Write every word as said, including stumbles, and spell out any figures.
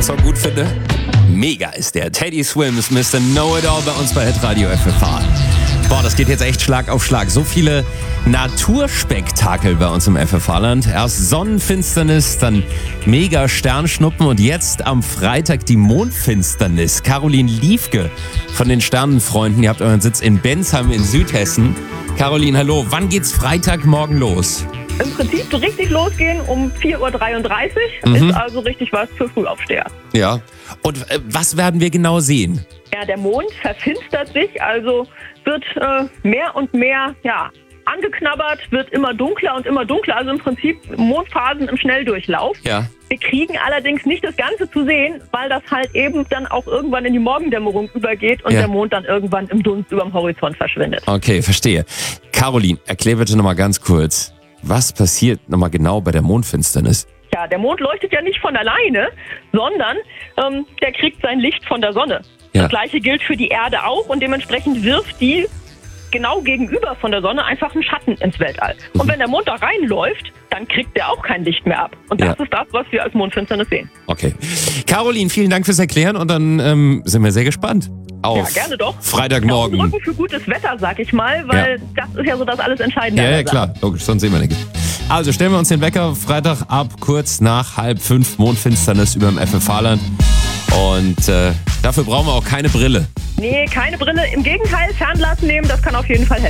so gut finde? Mega ist der. Teddy Swims, Mister Know-It-All bei uns bei Hitradio F F H. Boah, das geht jetzt echt Schlag auf Schlag. So viele Naturspektakel bei uns im F F H-Land. Erst Sonnenfinsternis, dann mega Sternschnuppen und jetzt am Freitag die Mondfinsternis. Caroline Liefke von den Sternenfreunden. Ihr habt euren Sitz in Bensheim in Südhessen. Caroline, hallo. Wann geht's Freitagmorgen los? Im Prinzip so richtig losgehen um vier Uhr dreiunddreißig. Mhm. Ist also richtig was für Frühaufsteher. Ja. Und äh, was werden wir genau sehen? Ja, der Mond verfinstert sich, also wird äh, mehr und mehr ja, angeknabbert, wird immer dunkler und immer dunkler. Also im Prinzip Mondphasen im Schnelldurchlauf. Ja. Wir kriegen allerdings nicht das Ganze zu sehen, weil das halt eben dann auch irgendwann in die Morgendämmerung übergeht und ja. der Mond dann irgendwann im Dunst über dem Horizont verschwindet. Okay, verstehe. Caroline, erklär bitte nochmal ganz kurz, was passiert nochmal genau bei der Mondfinsternis? Ja, der Mond leuchtet ja nicht von alleine, sondern ähm, der kriegt sein Licht von der Sonne. Ja. Das Gleiche gilt für die Erde auch und dementsprechend wirft die genau gegenüber von der Sonne einfach einen Schatten ins Weltall. Und wenn der Mond da reinläuft, dann kriegt der auch kein Licht mehr ab. Und das ja. ist das, was wir als Mondfinsternis sehen. Okay. Caroline, vielen Dank fürs Erklären und dann ähm, sind wir sehr gespannt auf ja, gerne doch. Freitagmorgen. Daumen drücken für gutes Wetter, sag ich mal, weil ja. das ist ja so das alles Entscheidende. Ja, ja, klar. Logisch, sonst sehen wir nichts. Also stellen wir uns den Wecker Freitag ab kurz nach halb fünf, Mondfinsternis über dem F F H-Land. Und äh, dafür brauchen wir auch keine Brille. Nee, keine Brille. Im Gegenteil, Fernglas nehmen, das kann auf jeden Fall helfen.